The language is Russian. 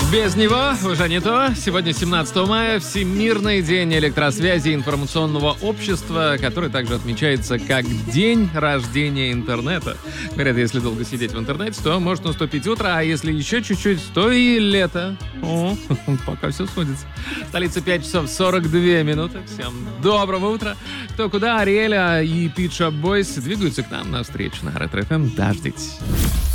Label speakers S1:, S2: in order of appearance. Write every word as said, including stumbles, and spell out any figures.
S1: Без него уже не то. Сегодня семнадцатого мая, Всемирный день электросвязи и информационного общества, который также отмечается как День рождения интернета. Говорят, если долго сидеть в интернете, то может наступить утро, а если еще чуть-чуть, то и лето. О, пока все сходится. Столица пять часов сорок две минуты. Всем доброго утра. Кто куда, Ариэля и Pitch Up Boys двигаются к нам навстречу на Ретро эф эм. Дождитесь.